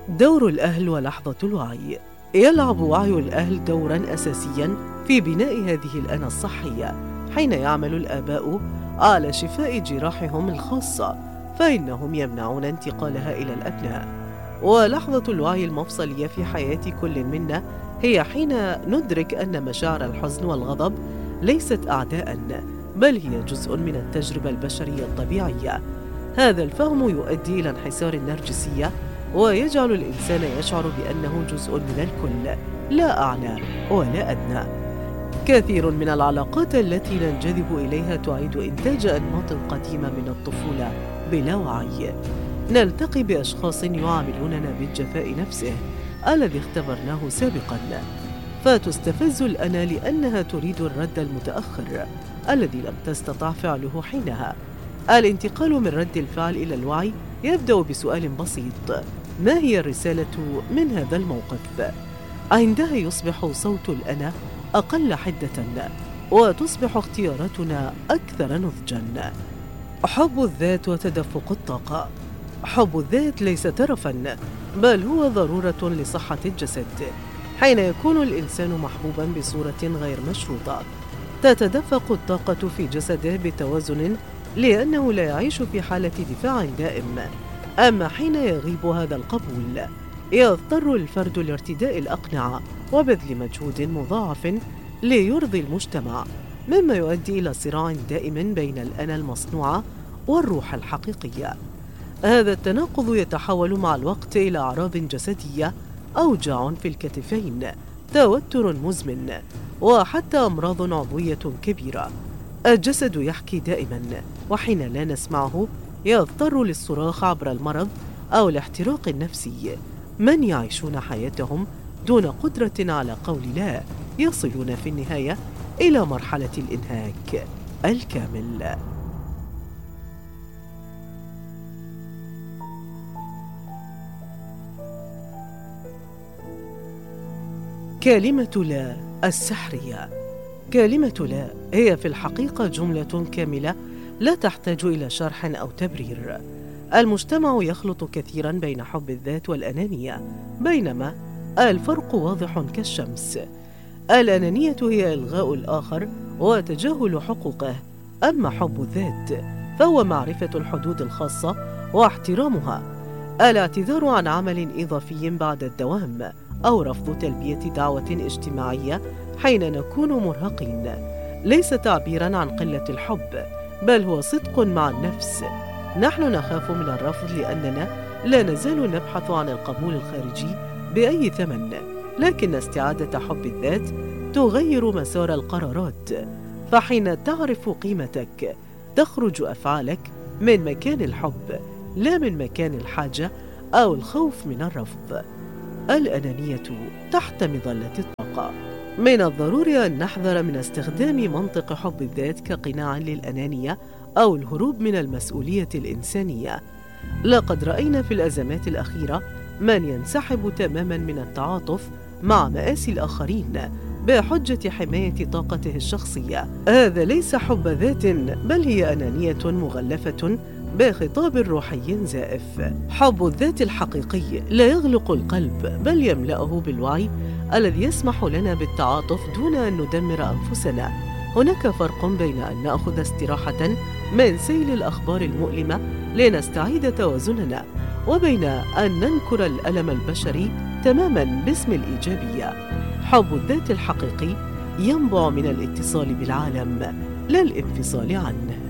دور الأهل ولحظة الوعي. يلعب وعي الأهل دوراً أساسياً في بناء هذه الأنا الصحية. حين يعمل الآباء على شفاء جراحهم الخاصة، فإنهم يمنعون انتقالها إلى الأبناء. ولحظة الوعي المفصلية في حياة كل منا هي حين ندرك أن مشاعر الحزن والغضب ليست أعداءً، بل هي جزء من التجربة البشرية الطبيعية. هذا الفهم يؤدي إلى انحسار النرجسية، ويجعل الإنسان يشعر بأنه جزء من الكل، لا أعلى ولا أدنى. كثير من العلاقات التي ننجذب إليها تعيد إنتاج أنماط قديمة من الطفولة بلا وعي. نلتقي بأشخاص يعاملوننا بالجفاء نفسه الذي اختبرناه سابقاً، فتستفز الأنا لأنها تريد الرد المتأخر الذي لم تستطع فعله حينها. الانتقال من رد الفعل إلى الوعي يبدأ بسؤال بسيط: ما هي الرسالة من هذا الموقف؟ عندها يصبح صوت الأنا أقل حدة، وتصبح اختياراتنا أكثر نضجاً. حب الذات وتدفق الطاقة. حب الذات ليس ترفاً، بل هو ضرورة لصحة الجسد. حين يكون الإنسان محبوباً بصورة غير مشروطة، تتدفق الطاقة في جسده بتوازن، لأنه لا يعيش في حالة دفاع دائم. أما حين يغيب هذا القبول، يضطر الفرد لارتداء الأقنعة وبذل مجهود مضاعف ليرضي المجتمع، مما يؤدي إلى صراع دائم بين الأنا المصنوعة والروح الحقيقية. هذا التناقض يتحول مع الوقت إلى أعراض جسدية: أوجاع في الكتفين، توتر مزمن، وحتى أمراض عضوية كبيرة. الجسد يحكي دائما، وحين لا نسمعه يضطر للصراخ عبر المرض أو الاحتراق النفسي. من يعيشون حياتهم دون قدرة على قول لا يصلون في النهاية إلى مرحلة الإنهاك الكامل. كلمة لا السحرية. كلمة لا هي في الحقيقة جملة كاملة لا تحتاج إلى شرح أو تبرير. المجتمع يخلط كثيرا بين حب الذات والأنانية، بينما الفرق واضح كالشمس. الأنانية هي إلغاء الآخر وتجاهل حقوقه، أما حب الذات فهو معرفة الحدود الخاصة واحترامها، الاعتذار عن عمل إضافي بعد الدوام، أو رفض تلبية دعوة اجتماعية حين نكون مرهقين، ليس تعبيراً عن قلة الحب، بل هو صدق مع النفس. نحن نخاف من الرفض لأننا لا نزال نبحث عن القبول الخارجي بأي ثمن، لكن استعادة حب الذات تغير مسار القرارات. فحين تعرف قيمتك تخرج أفعالك من مكان الحب، لا من مكان الحاجة أو الخوف من الرفض. الأنانية تحت مظلة الطاقة. من الضروري أن نحذر من استخدام منطق حب الذات كقناع للأنانية أو الهروب من المسؤولية الإنسانية. لقد رأينا في الأزمات الأخيرة من ينسحب تماماً من التعاطف مع مآسي الآخرين بحجة حماية طاقته الشخصية. هذا ليس حب ذات، بل هي أنانية مغلفة بخطاب روحي زائف. حب الذات الحقيقي لا يغلق القلب، بل يملأه بالوعي الذي يسمح لنا بالتعاطف دون أن ندمر أنفسنا. هناك فرق بين أن نأخذ استراحة من سيل الأخبار المؤلمة لنستعيد توازننا، وبين أن ننكر الألم البشري تماماً باسم الإيجابية. حب الذات الحقيقي ينبع من الاتصال بالعالم، لا الانفصال عنه.